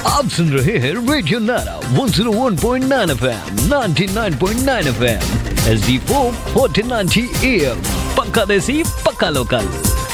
आप सुन रहे हैं रेडियो नारा 101.9 FM, 99.9 FM, HD4 1490 AM। पक्का देसी, पक्का लोकल।